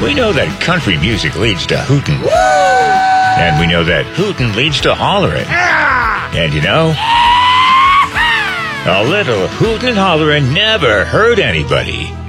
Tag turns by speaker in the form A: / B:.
A: We know that country music leads to hootin'. And we know that hootin' leads to hollering. And you know, a little hootin' and hollering never hurt anybody.